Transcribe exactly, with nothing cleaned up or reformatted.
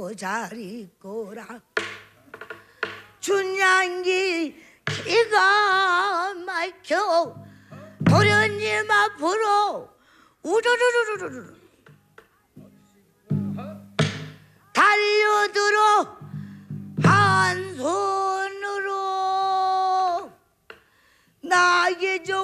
또 잘 있거라. 춘향기 기가 막혀 도련님 앞으로 우르르르르르 달려들어 한 손으로 나에게 좀